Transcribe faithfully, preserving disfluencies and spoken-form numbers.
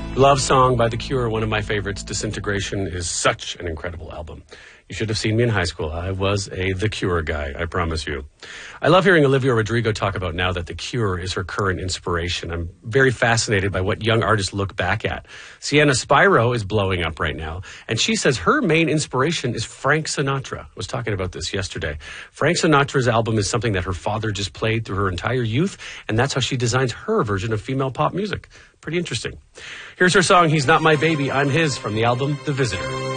Love Song by The Cure, one of my favorites. Disintegration is such an incredible album. You should have seen me in high school. I was a The Cure guy, I promise you. I love hearing Olivia Rodrigo talk about now that The Cure is her current inspiration. I'm very fascinated by what young artists look back at. Sienna Spiro is blowing up right now, and she says her main inspiration is Frank Sinatra. I was talking about this yesterday. Frank Sinatra's album is something that her father just played through her entire youth, and that's how she designs her version of female pop music. Pretty interesting. Here's her song, He's Not My Baby, I'm His, from the album The Visitor.